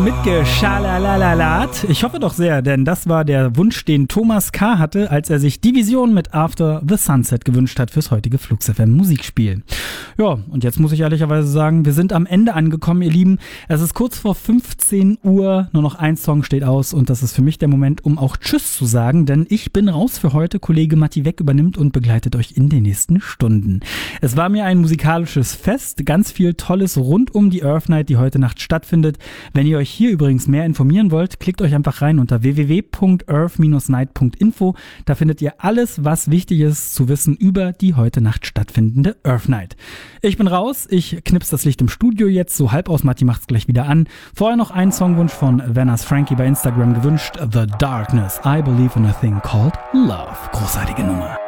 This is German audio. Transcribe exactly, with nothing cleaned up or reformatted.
Mitgeschalalalat. Ich hoffe doch sehr, denn das war der Wunsch, den Thomas K. hatte, als er sich die Vision mit After the Sunset gewünscht hat fürs heutige Flux F M Musikspiel. Ja, und jetzt muss ich ehrlicherweise sagen, wir sind am Ende angekommen, ihr Lieben. Es ist kurz vor fünfzehn Uhr, nur noch ein Song steht aus und das ist für mich der Moment, um auch Tschüss zu sagen, denn ich bin raus für heute. Kollege Matti Weck übernimmt und begleitet euch in den nächsten Stunden. Es war mir ein musikalisches Fest, ganz viel Tolles rund um die Earth Night, die heute Nacht stattfindet. Wenn ihr euch hier übrigens mehr informieren wollt, klickt euch einfach rein unter w w w punkt earth dash night punkt info. Da findet ihr alles, was wichtig ist zu wissen über die heute Nacht stattfindende Earth Night. Ich bin raus, ich knips das Licht im Studio jetzt, so halb aus, Matti macht's gleich wieder an. Vorher noch ein Songwunsch von Vanners Frankie bei Instagram gewünscht, The Darkness, I Believe in a Thing Called Love. Großartige Nummer.